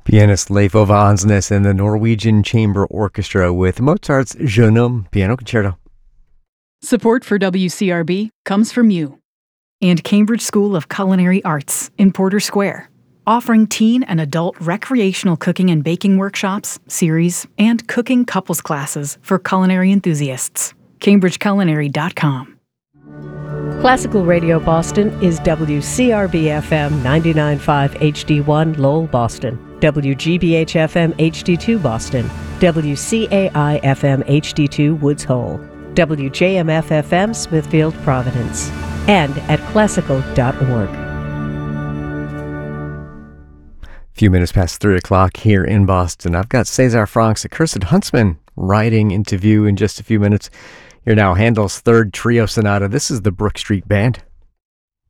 Pianist Leif Ove Andsnes and the Norwegian Chamber Orchestra with Mozart's Jeune Homme Piano Concerto. Support for WCRB comes from you and Cambridge School of Culinary Arts in Porter Square, offering teen and adult recreational cooking and baking workshops, series, and cooking couples classes for culinary enthusiasts. CambridgeCulinary.com. Classical Radio Boston is WCRB-FM 99.5 HD1 Lowell, Boston, WGBH-FM HD2 Boston, WCAI-FM HD2 Woods Hole, WJMF-FM Smithfield, Providence, and at classical.org. Few minutes past 3 o'clock here in Boston. I've got Cesar Franck's Accursed Huntsman riding into view in just a few minutes. Here now, Handel's Third Trio Sonata. This is the Brook Street Band.